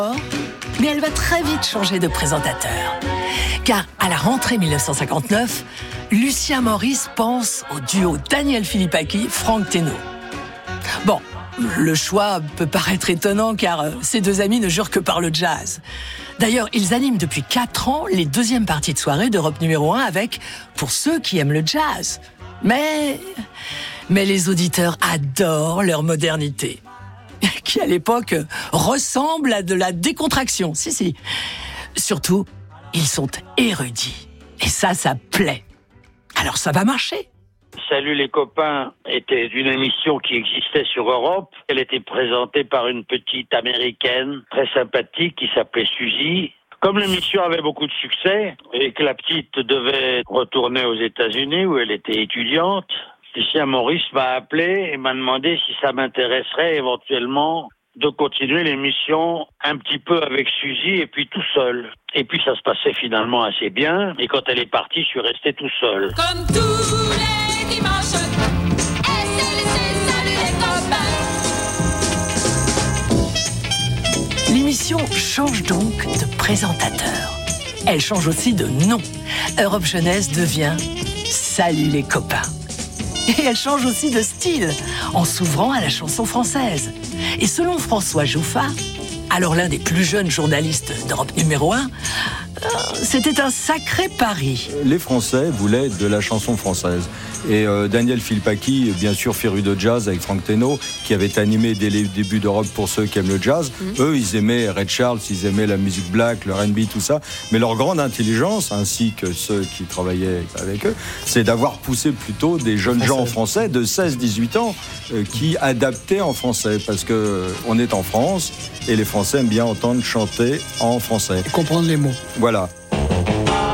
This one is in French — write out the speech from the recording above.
Mais elle va très vite changer de présentateur. Car à la rentrée 1959, Lucien Morisse pense au duo Daniel Philippaki-Franck Thénault. Bon, le choix peut paraître étonnant car ces deux amis ne jurent que par le jazz. D'ailleurs, ils animent depuis 4 ans les deuxièmes parties de soirée d'Europe numéro 1 avec Pour ceux qui aiment le jazz. Mais les auditeurs adorent leur modernité, qui à l'époque ressemble à de la décontraction. Si. Surtout, ils sont érudits. Et ça plaît. Alors ça va marcher. Salut les copains était une émission qui existait sur Europe. Elle était présentée par une petite américaine très sympathique qui s'appelait Suzy. Comme l'émission avait beaucoup de succès et que la petite devait retourner aux États-Unis où elle était étudiante, Lucien Morisse m'a appelé et m'a demandé si ça m'intéresserait éventuellement de continuer l'émission un petit peu avec Suzy et puis tout seul. Et puis ça se passait finalement assez bien. Et quand elle est partie, je suis resté tout seul. Comme tous les dimanches, salut les copains. L'émission change donc de présentateur. Elle change aussi de nom. Europe Jeunesse devient Salut les copains. Et elle change aussi de style, en s'ouvrant à la chanson française. Et selon François Jouffa, alors l'un des plus jeunes journalistes d'Europe numéro 1, c'était un sacré pari. Les Français voulaient de la chanson française. Et Daniel Philippaki, bien sûr féru de jazz avec Franck Thénault, qui avait animé dès les débuts d'Europe pour ceux qui aiment le jazz. Eux, ils aimaient Ray Charles, ils aimaient la musique black, le R&B, tout ça. Mais leur grande intelligence, ainsi que ceux qui travaillaient avec eux, c'est d'avoir poussé plutôt des jeunes gens français de 16-18 ans qui adaptaient en français. Parce que on est en France et les Français aiment bien entendre chanter en français. Et comprendre les mots. Voilà.